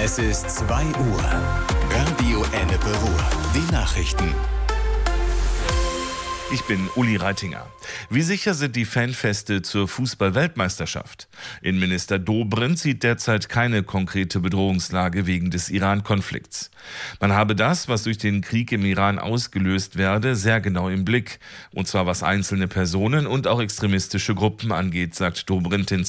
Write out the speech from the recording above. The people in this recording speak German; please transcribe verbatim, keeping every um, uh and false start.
Es ist zwei Uhr. Radio Ennepe Ruhr. Die Nachrichten. Ich bin Uli Reitinger. Wie sicher sind die Fanfeste zur Fußball-Weltmeisterschaft? Innenminister Dobrindt sieht derzeit keine konkrete Bedrohungslage wegen des Iran-Konflikts. Man habe das, was durch den Krieg im Iran ausgelöst werde, sehr genau im Blick. Und zwar was einzelne Personen und auch extremistische Gruppen angeht, sagt Dobrindt in